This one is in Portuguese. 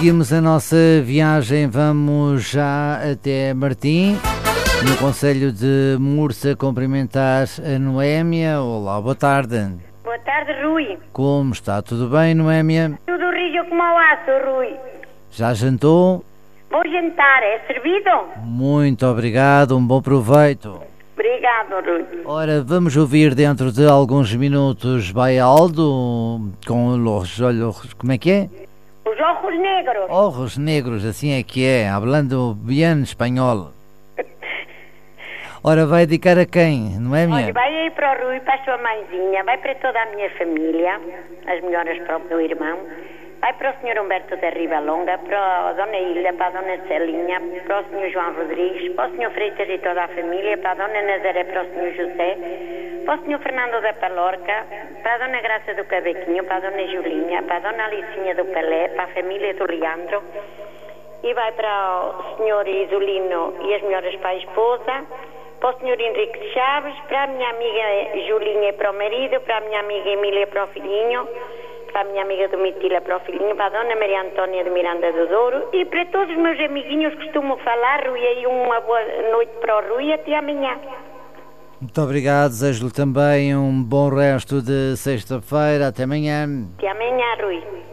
Seguimos a nossa viagem, vamos já até Martim, no concelho de Mursa, cumprimentar a Noémia. Olá, boa tarde. Boa tarde, Rui. Como está? Tudo bem, Noémia? Tudo rijo como o aço, Rui. Já jantou? Vou jantar, é servido? Muito obrigado, um bom proveito. Obrigado, Rui. Ora, vamos ouvir dentro de alguns minutos Baialdo com os olhos, como é que é? Os ojos negros. Ojos negros, assim é que é, hablando bien espanhol. Ora, vai dedicar a quem, não é, minha? Olha, vai aí para o Rui, para a sua mãezinha, vai para toda a minha família, as melhoras para o meu irmão, vai para o Sr. Humberto da Ribalonga, para a Dona Hilda, para a Dona Celinha, para o Sr. João Rodrigues, para o Sr. Freitas e toda a família, para a Dona Nazaré, para o Sr. José, para o Sr. Fernando da Palorca, para a Dona Graça do Cabequinho, para a Dona Julinha, para a Dona Alicinha do Pelé, para a família do Leandro, e vai para o Sr. Isolino e as melhoras para a esposa, para o Sr. Henrique Chaves, para a minha amiga Julinha e para o marido, para a minha amiga Emília para o filhinho, para a minha amiga Domitila para o filhinho, para a Dona Maria Antônia de Miranda do Douro e para todos os meus amiguinhos que costumo falar, Rui, aí uma boa noite para o Rui, até amanhã. Muito obrigado, desejo-lhe também um bom resto de sexta-feira, até amanhã. Até amanhã, Rui.